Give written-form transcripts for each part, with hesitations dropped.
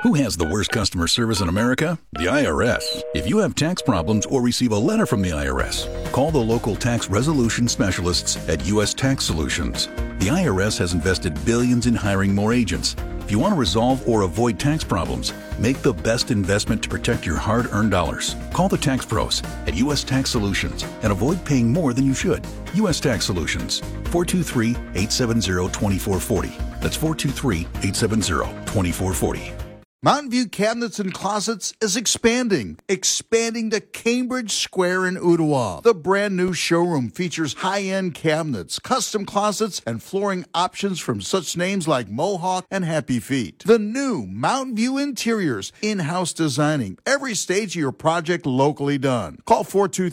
Who has the worst customer service in America? The IRS. If you have tax problems or receive a letter from the IRS, call the local tax resolution specialists at U.S. Tax Solutions. The IRS has invested billions in hiring more agents. If you want to resolve or avoid tax problems, make the best investment to protect your hard-earned dollars. Call the tax pros at U.S. Tax Solutions and avoid paying more than you should. U.S. Tax Solutions, 423-870-2440. That's 423-870-2440. Mountain View Cabinets and Closets is expanding to Cambridge Square in Ottawa. The brand new showroom features high-end cabinets, custom closets, and flooring options from such names like Mohawk and Happy Feet. The new Mountain View Interiors, in-house designing, every stage of your project locally done. Call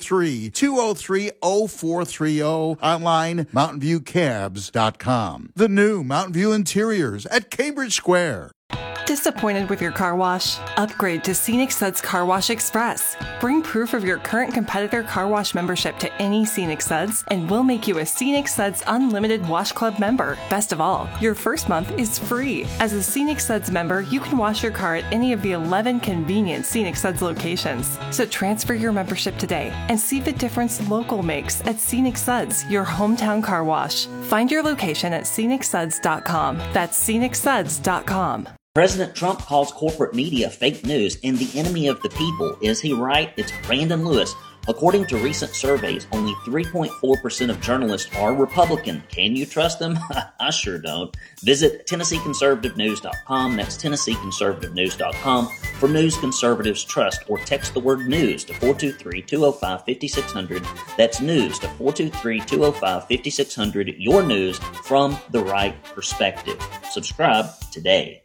423-203-0430, online mountainviewcabs.com. The new Mountain View Interiors at Cambridge Square. Disappointed with your car wash? Upgrade to Scenic Suds Car Wash Express. Bring proof of your current competitor car wash membership to any Scenic Suds, and we'll make you a Scenic Suds Unlimited Wash Club member. Best of all, your first month is free. As a Scenic Suds member, you can wash your car at any of the 11 convenient Scenic Suds locations. So transfer your membership today and see the difference local makes at Scenic Suds, your hometown car wash. Find your location at scenicsuds.com. That's scenicsuds.com. President Trump calls corporate media fake news and the enemy of the people. Is he right? It's Brandon Lewis. According to recent surveys, only 3.4% of journalists are Republican. Can you trust them? I sure don't. Visit TennesseeConservativeNews.com. That's TennesseeConservativeNews.com for news conservatives trust, or text the word news to 423-205-5600. That's news to 423-205-5600. Your news from the right perspective. Subscribe today.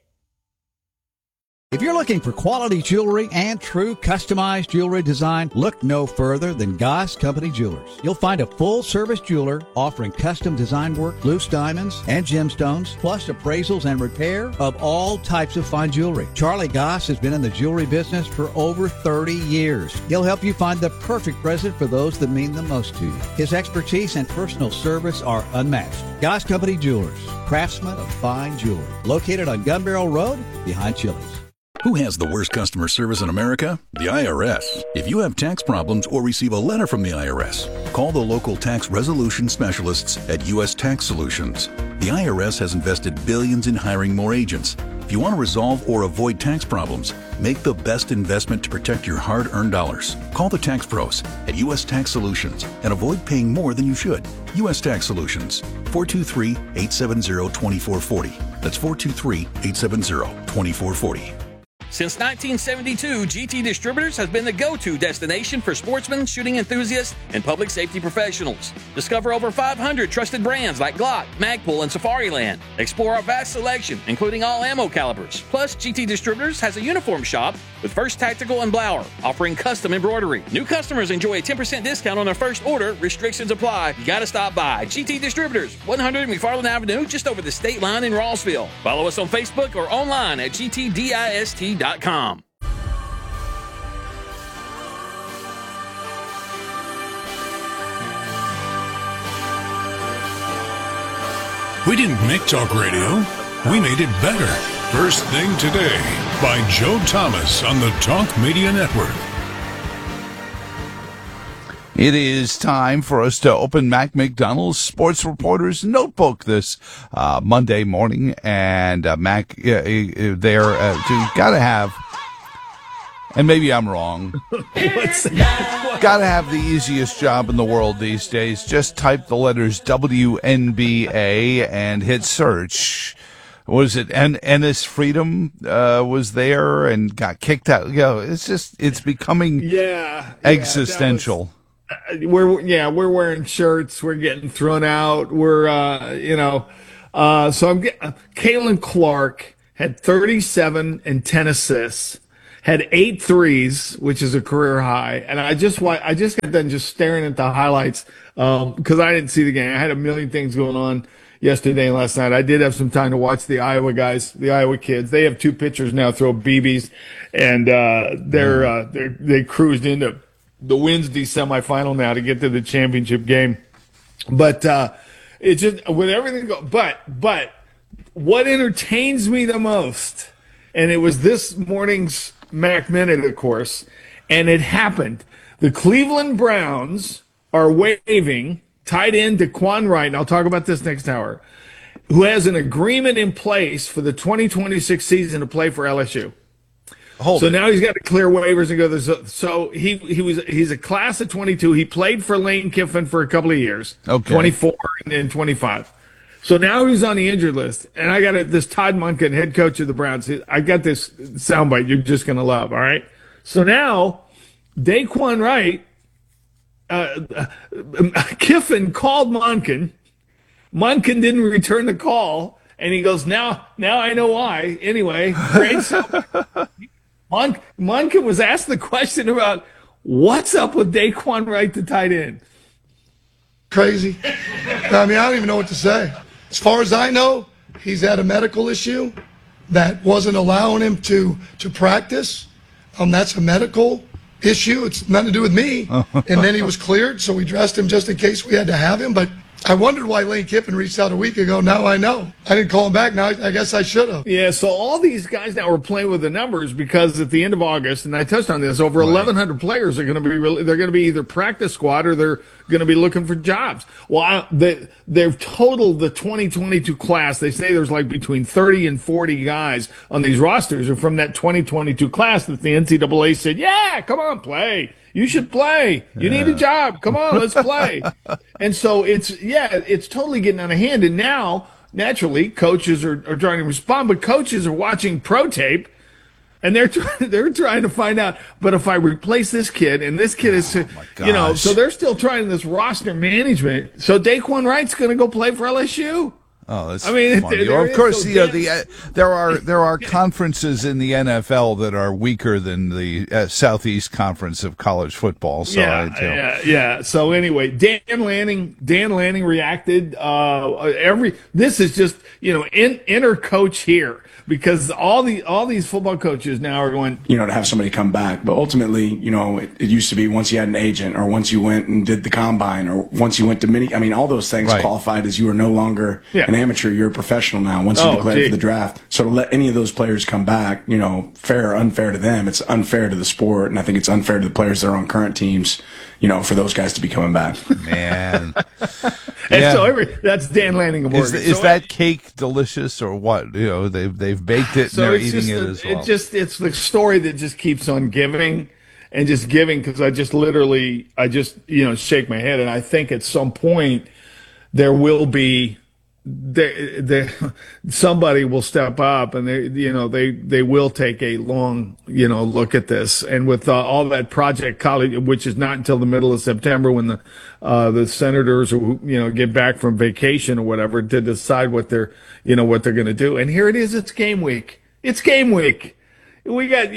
If you're looking for quality jewelry and true customized jewelry design, look no further than Goss Company Jewelers. You'll find a full-service jeweler offering custom design work, loose diamonds, and gemstones, plus appraisals and repair of all types of fine jewelry. Charlie Goss has been in the jewelry business for over 30 years. He'll help you find the perfect present for those that mean the most to you. His expertise and personal service are unmatched. Goss Company Jewelers, craftsmen of fine jewelry. Located on Gun Barrel Road, behind Chili's. Who has the worst customer service in America? The IRS. If you have tax problems or receive a letter from the IRS, call the local tax resolution specialists at U.S. Tax Solutions. The IRS has invested billions in hiring more agents. If you want to resolve or avoid tax problems, make the best investment to protect your hard-earned dollars. Call the tax pros at U.S. Tax Solutions and avoid paying more than you should. U.S. Tax Solutions, 423-870-2440. That's 423-870-2440. Since 1972, GT Distributors has been the go-to destination for sportsmen, shooting enthusiasts, and public safety professionals. Discover over 500 trusted brands like Glock, Magpul, and Safariland. Explore our vast selection, including all ammo calibers. Plus, GT Distributors has a uniform shop with First Tactical and Blower, offering custom embroidery. New customers enjoy a 10% discount on their first order. Restrictions apply. You gotta stop by. GT Distributors, 100 McFarland Avenue, just over the state line in Rossville. Follow us on Facebook or online at gtdist.com. We didn't make talk radio. We made it better. First Thing Today by Joe Thomas on the Talk Media Network. It is time for us to open Mac McDonald's Sports Reporter's Notebook this Monday morning. And Mac, gotta have, and maybe I'm wrong, gotta have the easiest job in the world these days. Just type the letters WNBA and hit search. Was it Ennis Freedom was there and got kicked out? You know, it's becoming existential. We're wearing shirts. We're getting thrown out. So I'm getting Caitlin Clark had 37 and 10 assists, had 8 threes, which is a career high. And I just got done just staring at the highlights, because I didn't see the game. I had a million things going on yesterday and last night. I did have some time to watch the Iowa guys, the Iowa kids. They have 2 pitchers now throw BBs, and they cruised into the Wednesday semifinal now to get to the championship game. But it's just with everything but what entertains me the most and it was this morning's Mac Minute, of course, and it happened. The Cleveland Browns are waiving tight end DeQuan Wright, and I'll talk about this next hour, who has an agreement in place for the 2026 season to play for LSU. Now he's got to clear waivers and go. So he's a class of 22. He played for Lane Kiffin for a couple of years, 24 and then 25. So now he's on the injured list, and I got this Todd Monken, head coach of the Browns. I got this soundbite you're just going to love. All right. So now DeQuan Wright, Kiffin called Monken. Monken didn't return the call, and he goes, now I know why. Anyway, great. Monken was asked the question about what's up with DeQuan Wright, the tight end. Crazy. I mean, I don't even know what to say. As far as I know, he's had a medical issue that wasn't allowing him to practice. That's a medical issue. It's nothing to do with me. And then he was cleared, so we dressed him just in case we had to have him. But I wondered why Lane Kiffin reached out a week ago. Now I know. I didn't call him back. Now I guess I should have. Yeah, so all these guys now are playing with the numbers because at the end of August, and I touched on this, over 1,100 players are going to be they're going to be either practice squad or they're going to be looking for jobs. Well, they've totaled the 2022 class. They say there's like between 30 and 40 guys on these rosters are from that 2022 class that the NCAA said, yeah, come on, play. You should play. You need a job. Come on, let's play. And so it's totally getting out of hand. And now, naturally, coaches are trying to respond, but coaches are watching pro tape, and they're trying to find out. But if I replace this kid, and this kid is, so they're still trying this roster management. So DeQuan Wright's going to go play for LSU. Oh, that's funny. Of course, there are conferences in the NFL that are weaker than the Southeast Conference of college football. So yeah. So anyway, Dan Lanning reacted. This is just inner coach here. Because all these football coaches now are going, to have somebody come back. But ultimately, it used to be once you had an agent or once you went and did the combine or once you went to all those things qualified as you are no longer an amateur. You're a professional now once you declared for the draft. So to let any of those players come back, fair or unfair to them, it's unfair to the sport. And I think it's unfair to the players that are on current teams, for those guys to be coming back. Man. And so that's Dan Lanning. Is that cake delicious or what? They've baked it and they're eating it as well. It's the story that just keeps on giving and just giving because I just shake my head and I think at some point there will be somebody will step up and they will take a long look at this, and with all that Project College, which is not until the middle of September when the senators get back from vacation or whatever to decide what they're going to do. And here it is, it's game week. We got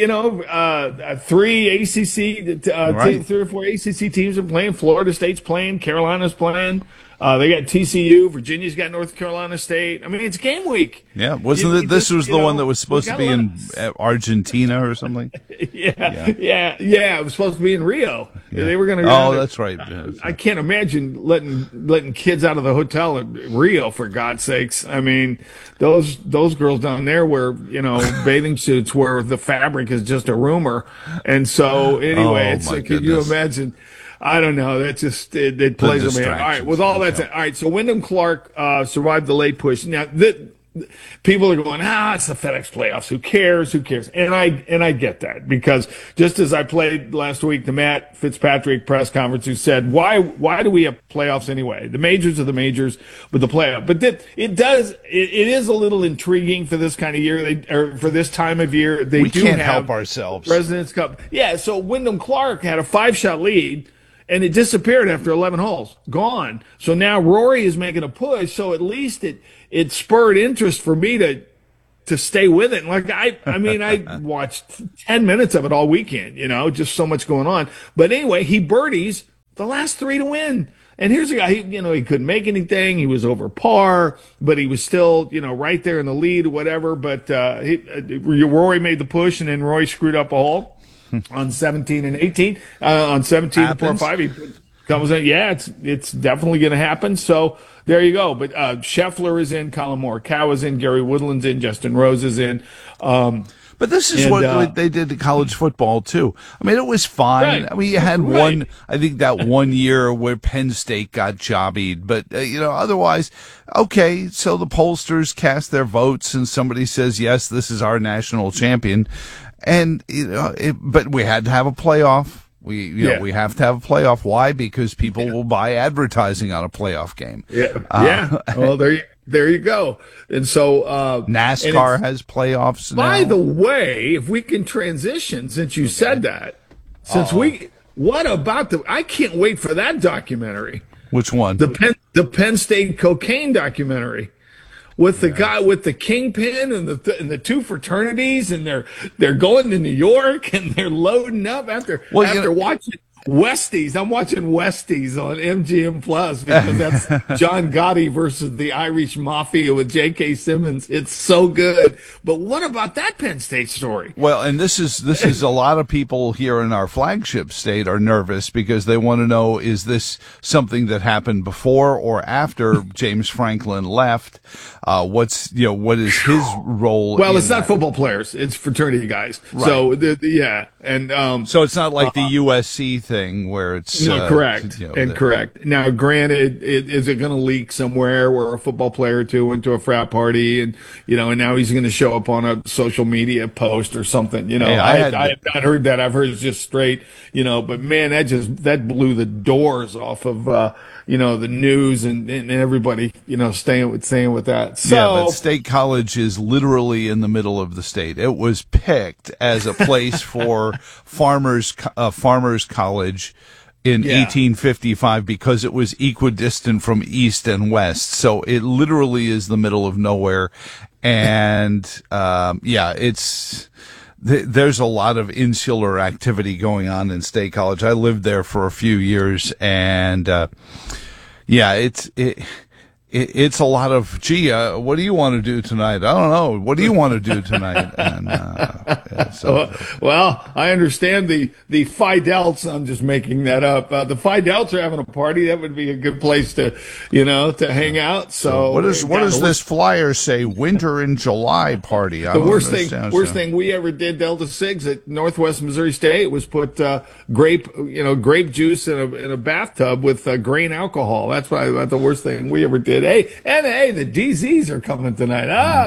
three ACC, 3 or 4 ACC teams are playing. Florida State's playing. Carolina's playing. They got TCU. Virginia's got North Carolina State. I mean, it's game week. Yeah, wasn't this was the one that was supposed to be in Argentina or something? Yeah. It was supposed to be in Rio. Yeah. They were going to. Oh, that's right. I can't imagine letting kids out of the hotel in Rio, for God's sakes. I mean, those girls down there wear bathing suits where the fabric is just a rumor, and so anyway, can you imagine? I don't know. That just it plays on me. All right, with all that, all right. So Wyndham Clark survived the late push. Now people are going, it's the FedEx playoffs. Who cares? And I get that because just as I played last week, the Matt Fitzpatrick press conference, who said, why do we have playoffs anyway? The majors are the majors, but the playoff. But it is a little intriguing for this kind of year, or for this time of year. We can't help ourselves. President's Cup. Yeah. So Wyndham Clark had a 5-shot lead. And it disappeared after 11 holes. Gone. So now Rory is making a push. So at least it spurred interest for me to stay with it. Like I watched 10 minutes of it all weekend, just so much going on. But anyway, he birdies the last 3 to win. And here's a guy, he couldn't make anything. He was over par, but he was still, right there in the lead or whatever. But Rory made the push, and then Roy screwed up a hole. On 17 and 18, on 17 to par 5, he comes in. Yeah, it's definitely going to happen. So there you go. But Scheffler is in, Colin Morikawa is in, Gary Woodland's in, Justin Rose is in. But this is what they did to college football too. I mean, it was fine. Right. I mean, you had I think that one year where Penn State got jobbied, but otherwise, okay. So the pollsters cast their votes, and somebody says, yes, this is our national champion, and but we had to have a playoff. We have to have a playoff. Why? Because people will buy advertising on a playoff game. Yeah. Well, there you go. And so NASCAR has playoffs now. By the way, if we can transition, since you said that, what about I can't wait for that documentary. Which one? The Penn State cocaine documentary. With the guy with the kingpin and the two fraternities, and they're going to New York and they're loading up after watching Westies. I'm watching Westies on MGM Plus because that's John Gotti versus the Irish Mafia with J.K. Simmons. It's so good. But what about that Penn State story? Well, and this is a lot of people here in our flagship state are nervous because they want to know, is this something that happened before or after James Franklin left? What is his role? Well, it's not football players; it's fraternity guys. Right. So so it's not like the USC thing where it's correct. Correct. Now, granted, is it going to leak somewhere where a football player or two went to a frat party and now he's going to show up on a social media post or something? I have not heard that. I've heard it's just straight. But man, that blew the doors off of the news and everybody staying with that. So, but State College is literally in the middle of the state. It was picked as a place for farmers college in 1855 because it was equidistant from east and west. So it literally is the middle of nowhere. And, there's a lot of insular activity going on in State College. I lived there for a few years, and, it's a lot of, what do you want to do tonight? I don't know. What do you want to do tonight? And, well, I understand the Phi Delts. I'm just making that up. The Phi Delts are having a party. That would be a good place to hang out. So what does this flyer say? Winter in July party. The worst thing we ever did, Delta Sigs at Northwest Missouri State, was put grape juice in a bathtub with grain alcohol. That's the worst thing we ever did. Hey, the DZs are coming tonight.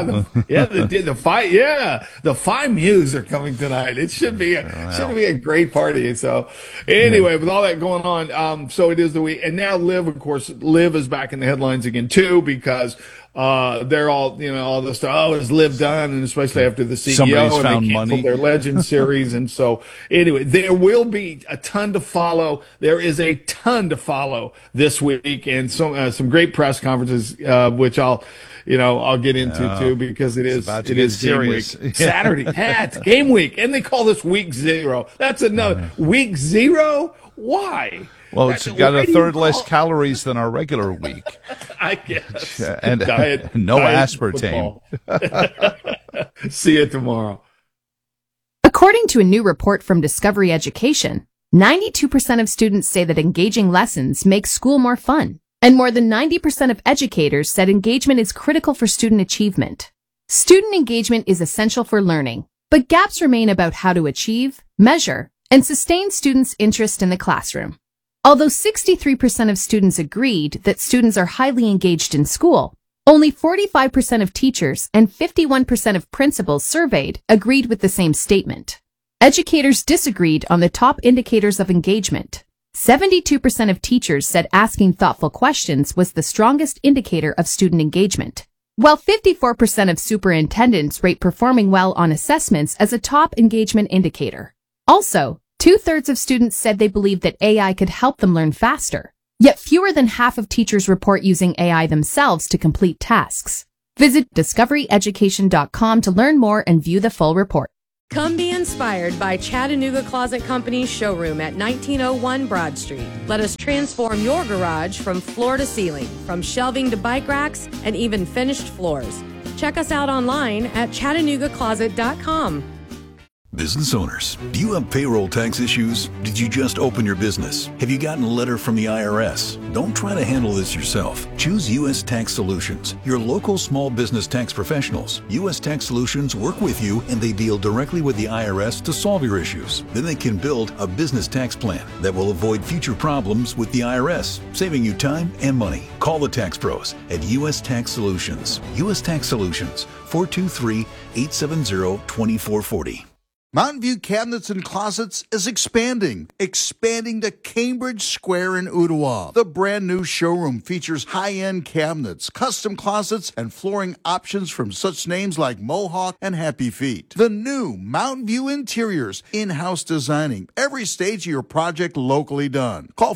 The Phi Mews are coming tonight. It should be a great party. So anyway, with all that going on, so it is the week, and now Liv is back in the headlines again too, because they're all all this stuff. Oh, is Liv done? And especially after the CEO, somebody's and found they canceled money. Their Legend series, and so anyway, there will be a ton to follow. There is a ton to follow this week, and some great press conferences, which I'll get into too, because it is serious. Game week. Saturday. It's game week, and they call this week 0. That's another week 0. Why? Well, it's got a third less calories than our regular week. I guess. And no aspartame. See you tomorrow. According to a new report from Discovery Education, 92% of students say that engaging lessons make school more fun. And more than 90% of educators said engagement is critical for student achievement. Student engagement is essential for learning, but gaps remain about how to achieve, measure, and sustain students' interest in the classroom. Although 63% of students agreed that students are highly engaged in school, only 45% of teachers and 51% of principals surveyed agreed with the same statement. Educators disagreed on the top indicators of engagement. 72% of teachers said asking thoughtful questions was the strongest indicator of student engagement, while 54% of superintendents rate performing well on assessments as a top engagement indicator. Also, 2/3 of students said they believed that AI could help them learn faster, yet fewer than half of teachers report using AI themselves to complete tasks. Visit discoveryeducation.com to learn more and view the full report. Come be inspired by Chattanooga Closet Company's showroom at 1901 Broad Street. Let us transform your garage from floor to ceiling, from shelving to bike racks, and even finished floors. Check us out online at ChattanoogaCloset.com. Business owners, do you have payroll tax issues? Did you just open your business? Have you gotten a letter from the IRS? Don't try to handle this yourself. Choose U.S. Tax Solutions, your local small business tax professionals. U.S. Tax Solutions work with you and they deal directly with the IRS to solve your issues. Then they can build a business tax plan that will avoid future problems with the IRS, saving you time and money. Call the tax pros at U.S. Tax Solutions. U.S. Tax Solutions, 423-870-2440. Mountain View Cabinets and Closets is expanding to Cambridge Square in Ottawa. The brand new showroom features high-end cabinets, custom closets, and flooring options from such names like Mohawk and Happy Feet. The new Mountain View Interiors, in-house designing every stage of your project locally done. Call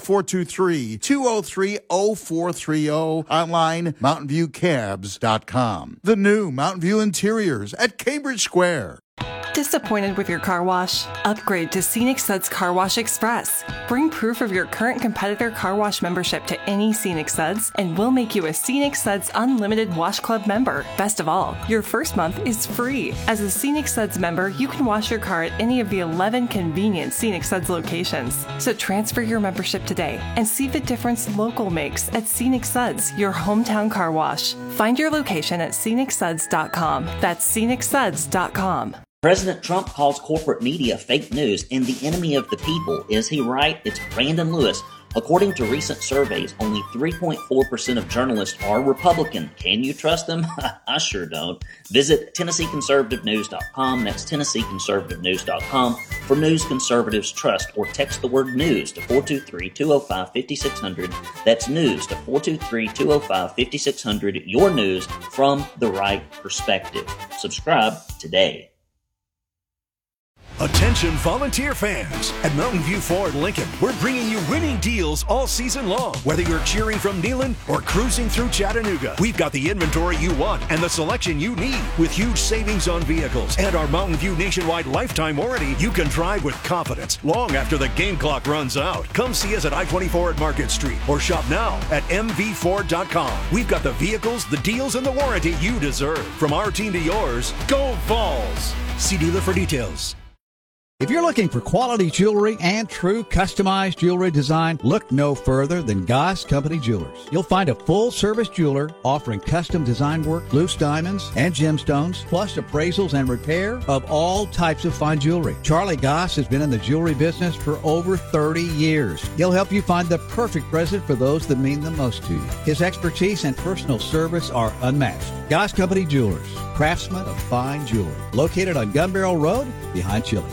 423-203-0430, online mountainviewcabs.com. The new Mountain View Interiors at Cambridge Square. Disappointed with your car wash? Upgrade to Scenic Suds Car Wash Express. Bring proof of your current competitor car wash membership to any Scenic Suds, and we'll make you a Scenic Suds Unlimited Wash Club member. Best of all, your first month is free. As a Scenic Suds member, you can wash your car at any of the 11 convenient Scenic Suds locations. So transfer your membership today and see the difference local makes at Scenic Suds, your hometown car wash. Find your location at scenicsuds.com. That's scenicsuds.com. President Trump calls corporate media fake news and the enemy of the people. Is he right? It's Brandon Lewis. According to recent surveys, only 3.4% of journalists are Republican. Can you trust them? I sure don't. Visit TennesseeConservativeNews.com. That's TennesseeConservativeNews.com for news conservatives trust, or text the word news to 423-205-5600. That's news to 423-205-5600. Your news from the right perspective. Subscribe today. Attention volunteer fans. At Mountain View Ford Lincoln, we're bringing you winning deals all season long. Whether you're cheering from Neyland or cruising through Chattanooga, we've got the inventory you want and the selection you need. With huge savings on vehicles and our Mountain View nationwide lifetime warranty, you can drive with confidence long after the game clock runs out. Come see us at I-24 at Market Street or shop now at mvford.com. We've got the vehicles, the deals, and the warranty you deserve. From our team to yours, go Vols! See dealer for details. If you're looking for quality jewelry and true customized jewelry design, look no further than Goss Company Jewelers. You'll find a full-service jeweler offering custom design work, loose diamonds, and gemstones, plus appraisals and repair of all types of fine jewelry. Charlie Goss has been in the jewelry business for over 30 years. He'll help you find the perfect present for those that mean the most to you. His expertise and personal service are unmatched. Goss Company Jewelers, craftsmen of fine jewelry. Located on Gun Barrel Road, behind Chili's.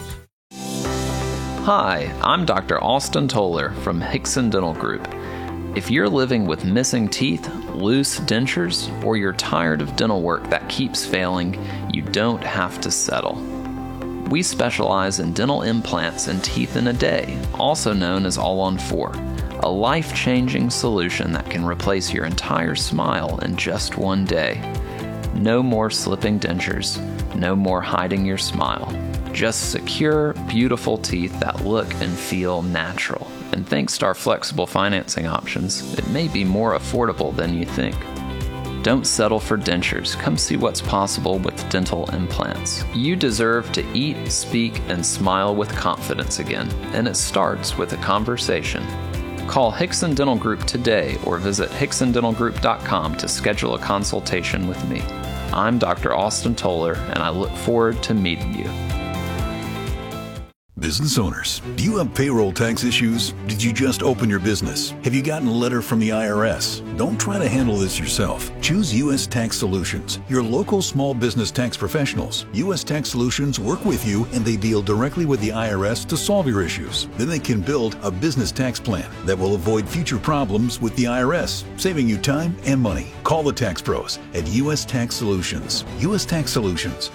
Hi, I'm Dr. Austin Toller from Hickson Dental Group. If you're living with missing teeth, loose dentures, or you're tired of dental work that keeps failing, you don't have to settle. We specialize in dental implants and teeth in a day, also known as All-on-4, a life-changing solution that can replace your entire smile in just one day. No more slipping dentures, no more hiding your smile. Just secure, beautiful teeth that look and feel natural. And thanks to our flexible financing options, it may be more affordable than you think. Don't settle for dentures. Come see what's possible with dental implants. You deserve to eat, speak, and smile with confidence again, and it starts with a conversation. Call Hickson Dental Group today or visit hicksondentalgroup.com to schedule a consultation with me. I'm Dr. Austin Toller, and I look forward to meeting you. Business owners, do you have payroll tax issues? Did you just open your business? Have you gotten a letter from the IRS? Don't try to handle this yourself. Choose U.S. Tax Solutions, your local small business tax professionals. U.S. Tax Solutions work with you and they deal directly with the IRS to solve your issues. Then they can build a business tax plan that will avoid future problems with the IRS, saving you time and money. Call the tax pros at U.S. Tax Solutions. U.S. Tax Solutions,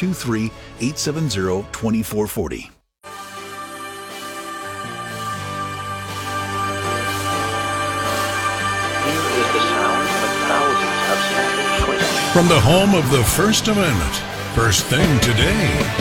423-870-2440. From the home of the First Amendment, First Thing Today.